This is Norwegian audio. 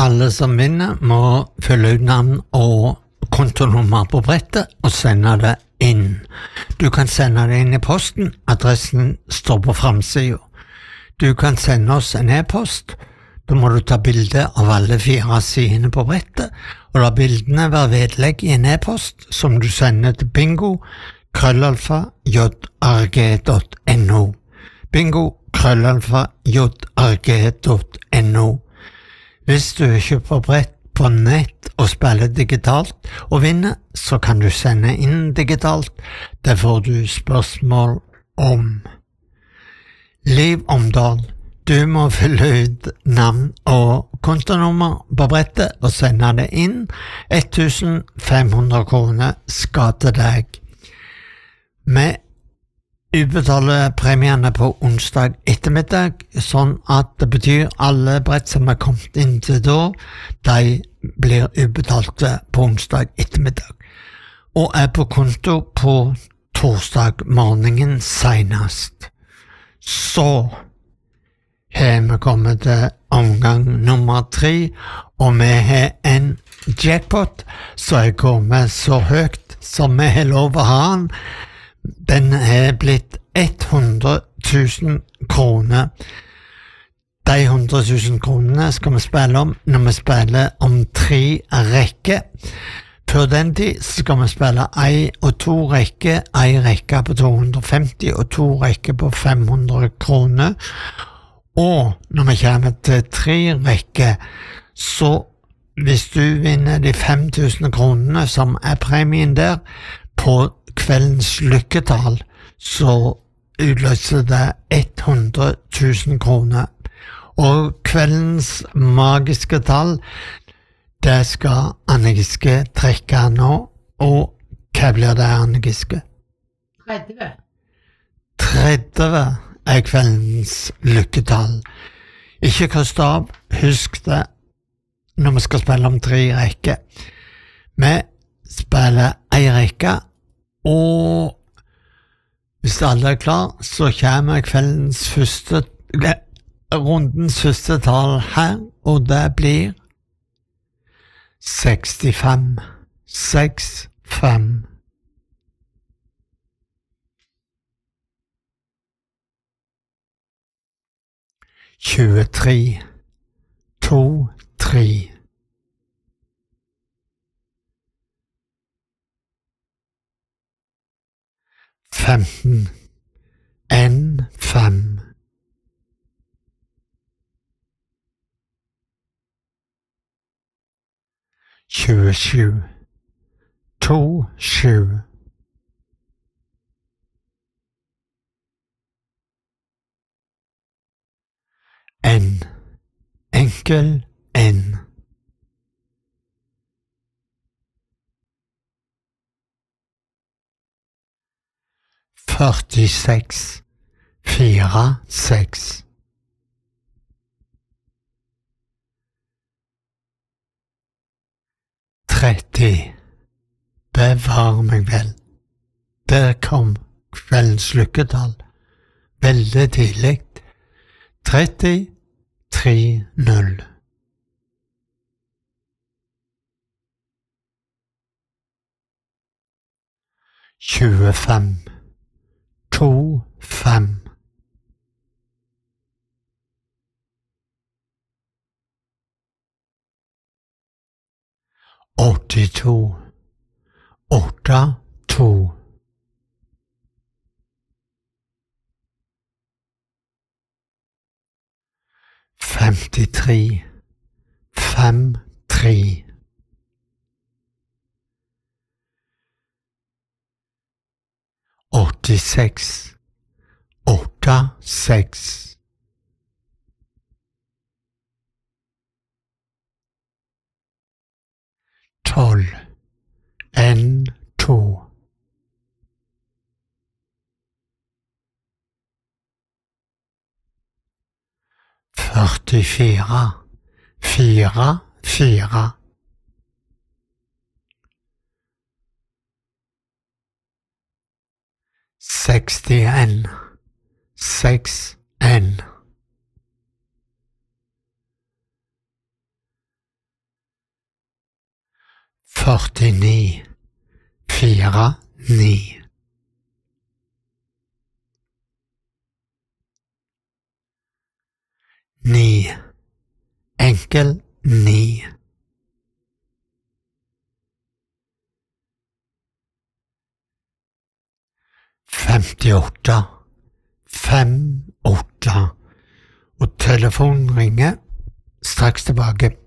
Alle som vinner må fylle ut navn og kontonummer på brettet og sende det inn. Du kan sende det inn i posten, adressen står på framsiden. Du kan sende oss en e-post, da må du ta bilde av alle 4 sidene på brettet, og la bildene være vedlegg i en e-post som du sender til bingo@jrg.no. bingo@jrg.no. Hvis du kjøper brett på nett og spiller digitalt og vinner, så kan du sende inn digitalt. Det får du spørsmål om. Liv Omdal, du må fylle ut navn og kontonummer på brettet og sende det inn. 1500 kroner skal til deg. Vi utbetaler premiene på onsdag ettermiddag, sånn at det betyr alle brett som er kommet inn til da, de blir utbetalte på onsdag ettermiddag, og er på konto på torsdag morgenen senest. Så har vi kommet til omgang nummer 3, og vi har en jackpot som er kommet så høyt som vi har lov å ha den. Den er blitt 100 000 kroner. De 100 000 kronene skal vi spille om når vi spiller om 3 rekker. Før den tid skal vi spille 1 og 2 rekker, 1 rekke på 250 og 2 rekker på 500 kroner. Og når vi kommer til 3 rekker, så hvis du vinner de 5000 kronene som er premien der, på kveldens lykketall, så utløser det 100 000 kroner. Og kveldens magiske tall, det skal Anne Giske trekke nå, og hva blir det, Anne Giske? 30. 30 er kveldens lykketall. Ikke kast av, husk det når vi skal spille om 3 rekker. Vi spiller 1 rekke, og hvis alle er klar, så kommer rundens første tall her, og det blir 65. 65. Tjuetre. 2, 3. 15. 1, 5. 27. 2, 7. 1. Enkel N. 46. 4, 6. 30. Bevar meg vel. Der kom kveldens lykketall. Veldig tidlig. 30, 3, 0. 25. 2, 5. 82. 8, 2. 53. 5, 3. 86. 8, 6. 12. N, 2. 44. 4, 4. 60N. 6, N. 49 49 9 enkel 9 58 58 og telefonen ringer straks tilbake.